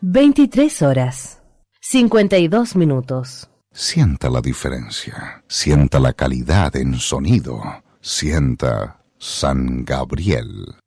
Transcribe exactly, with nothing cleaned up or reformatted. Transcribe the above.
veintitrés horas, cincuenta y dos minutos. Sienta la diferencia, sienta la calidad en sonido, sienta San Gabriel.